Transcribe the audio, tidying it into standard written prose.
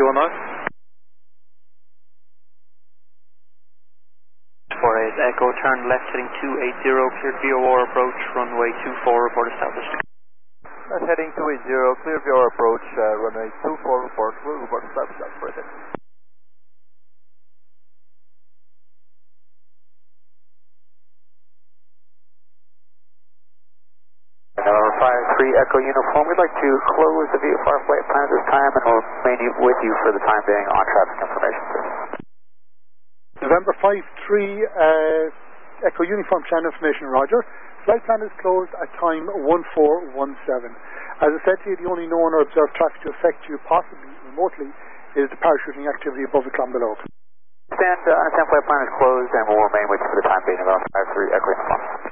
QNO. 48 Echo, turn left heading 280, cleared VOR approach, runway 24, report established. Left heading 280, clear VOR approach, runway 24, report established, that's for it. Number 53 Echo Uniform, we'd like to close the VFR flight plan at this time and we'll remain with you for the time being on traffic information. November 53 Echo Uniform channel information, roger. Flight plan is closed at time 1417. As I said to you, the only known or observed traffic to affect you possibly remotely is the parachuting activity above the climb below. Understand flight plan is closed and we'll remain with you for the time being. November 53 Echo Uniform.